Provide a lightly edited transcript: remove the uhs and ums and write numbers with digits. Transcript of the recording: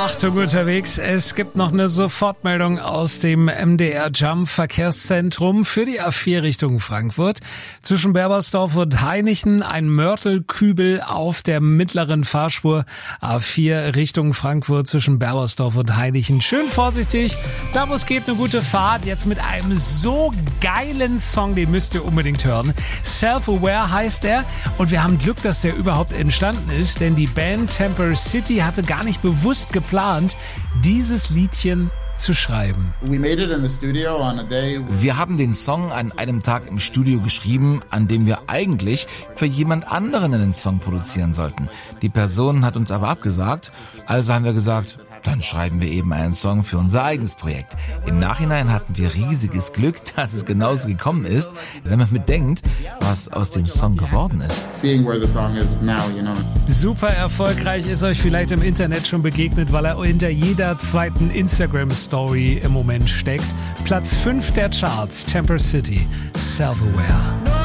Achtung unterwegs, es gibt noch eine Sofortmeldung aus dem MDR Jump Verkehrszentrum für die A4 Richtung Frankfurt. Zwischen Berbersdorf und Hainichen ein Mörtelkübel auf der mittleren Fahrspur. A4 Richtung Frankfurt zwischen Berbersdorf und Hainichen. Schön vorsichtig, da wo es geht, eine gute Fahrt. Jetzt mit einem so geilen Song, den müsst ihr unbedingt hören. Self-Aware heißt er und wir haben Glück, dass der überhaupt entstanden ist, denn die Band Temper City hatte gar nicht bewusst geplant, dieses Liedchen zu schreiben. Wir haben den Song an einem Tag im Studio geschrieben, an dem wir eigentlich für jemand anderen einen Song produzieren sollten. Die Person hat uns aber abgesagt, also haben wir gesagt, dann schreiben wir eben einen Song für unser eigenes Projekt. Im Nachhinein hatten wir riesiges Glück, dass es genauso gekommen ist, wenn man bedenkt, was aus dem Song geworden ist. Super erfolgreich, ist euch vielleicht im Internet schon begegnet, weil er hinter jeder zweiten Instagram-Story im Moment steckt. Platz 5 der Charts, Temper City, Self-Aware.